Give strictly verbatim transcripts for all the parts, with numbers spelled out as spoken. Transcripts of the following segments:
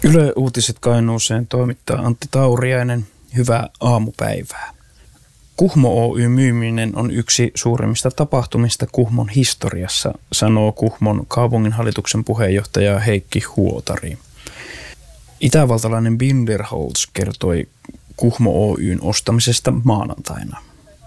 Yle Uutiset Kainuuseen toimittaa Antti Tauriainen. Hyvää aamupäivää. Kuhmo Oy myyminen on yksi suurimmista tapahtumista Kuhmon historiassa, sanoo Kuhmon kaupunginhallituksen puheenjohtaja Heikki Huotari. Itävaltalainen Binderholz kertoi Kuhmo Oyn ostamisesta maanantaina.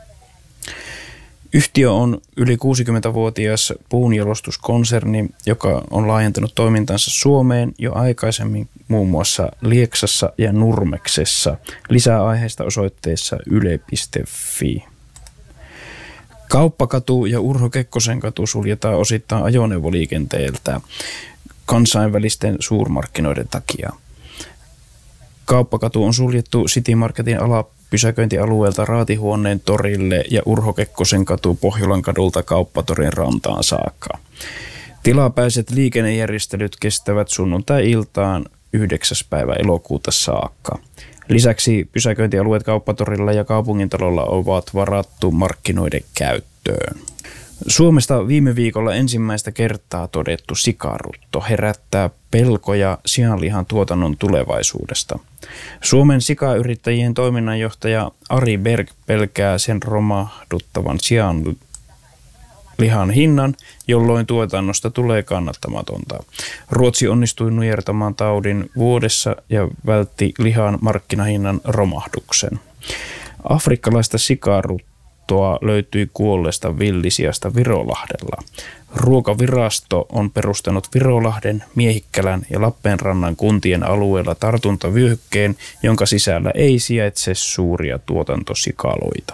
Yhtiö on yli kuusikymmentävuotias puunjalostuskonserni, joka on laajentanut toimintansa Suomeen jo aikaisemmin muun muassa Lieksassa ja Nurmeksessa. Lisää aiheesta osoitteessa yle piste fi. Kauppakatu ja Urho Kekkosen katu suljetaan osittain ajoneuvoliikenteeltä kansainvälisten suurmarkkinoiden takia. Kauppakatu on suljettu City Marketin alapysäköintialueelta Raatihuoneen torille ja Urho Kekkosen katu Pohjolan kadulta Kauppatorin rantaan saakka. Tilapäiset liikennejärjestelyt kestävät sunnuntai-iltaan yhdeksäs päivä elokuuta saakka. Lisäksi pysäköintialueet Kauppatorilla ja Kaupungintalolla ovat varattu markkinoiden käyttöön. Suomesta viime viikolla ensimmäistä kertaa todettu sikarutto herättää pelkoja sianlihan tuotannon tulevaisuudesta. Suomen sikayrittäjien toiminnanjohtaja Ari Berg pelkää sen romahduttavan sianlihan hinnan, jolloin tuotannosta tulee kannattamatonta. Ruotsi onnistui nujertamaan taudin vuodessa ja vältti lihan markkinahinnan romahduksen. Afrikkalaista sikaruttoa löytyi kuolleesta villisiasta Virolahdella. Ruokavirasto on perustanut Virolahden, Miehikkälän ja Lappeenrannan kuntien alueella tartuntavyöhykkeen, jonka sisällä ei sijaitse suuria tuotantosikaloita.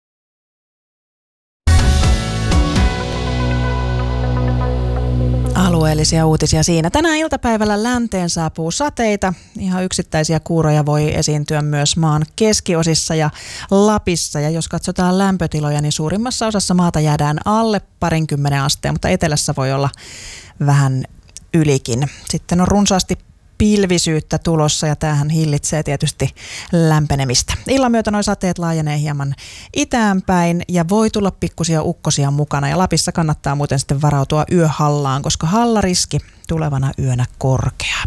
Alueellisia uutisia siinä. Tänään iltapäivällä länteen saapuu sateita. Ihan yksittäisiä kuuroja voi esiintyä myös maan keskiosissa ja Lapissa. Ja jos katsotaan lämpötiloja, niin suurimmassa osassa maata jäädään alle parinkymmenen asteen, mutta etelässä voi olla vähän ylikin. Sitten on runsaasti pilvisyyttä tulossa ja tämähän hillitsee tietysti lämpenemistä. Illan myötä nuo sateet laajenee hieman itäänpäin ja voi tulla pikkusia ukkosia mukana. Ja Lapissa kannattaa muuten sitten varautua yöhallaan, koska hallariski tulevana yönä korkea.